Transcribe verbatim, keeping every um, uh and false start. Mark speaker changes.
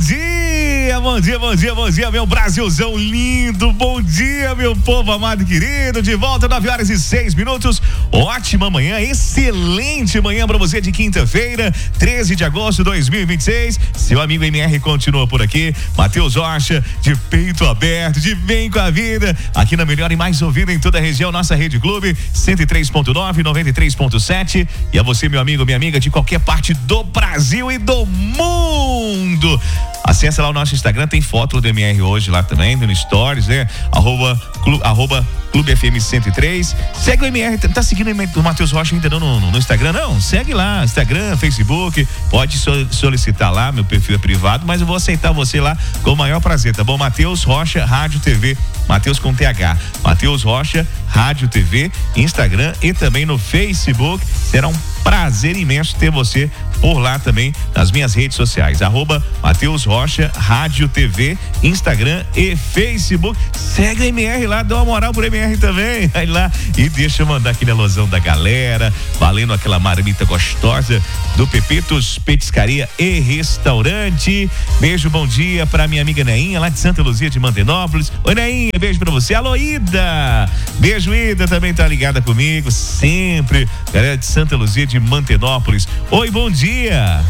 Speaker 1: dia, bom dia, bom dia, bom dia, meu Brasilzão lindo, bom dia, meu povo amado e querido, de volta, nove horas e seis minutos, ótima manhã, excelente manhã pra você de quinta-feira, treze de agosto de dois mil e vinte e seis, seu amigo M R continua por aqui, Matheus Rocha, de peito aberto, de bem com a vida, aqui na melhor e mais ouvida em toda a região, nossa Rede Clube, cento e três ponto nove, noventa e três ponto sete, e a você, meu amigo, minha amiga, de qualquer parte do Brasil e do mundo. Acesse lá o nosso Instagram, tem foto do M R hoje lá também, no Stories, né? Arroba, clu, arroba Clube F M cento e três. Segue o M R, tá seguindo o Matheus Rocha ainda não no, no, no Instagram? Não, segue lá, Instagram, Facebook, pode solicitar lá, meu perfil é privado, mas eu vou aceitar você lá com o maior prazer, tá bom? Matheus Rocha, Rádio T V, Matheus com T H, Matheus Rocha, Rádio T V, Instagram e também no Facebook. Será um prazer imenso ter você por lá também nas minhas redes sociais, arroba Matheus Rocha, Rádio T V, Instagram e Facebook. Segue a M R lá, dá uma moral pro M R também, vai lá e deixa eu mandar aquele alusão da galera, valendo aquela marmita gostosa do Pepitos Petiscaria e Restaurante. Beijo, bom dia pra minha amiga Neinha, lá de Santa Luzia de Mantenópolis. Oi, Neinha, beijo pra você. Alô, Ida, beijo, Ida, também tá ligada comigo sempre, galera de Santa Luzia de Mantenópolis. Oi, bom dia.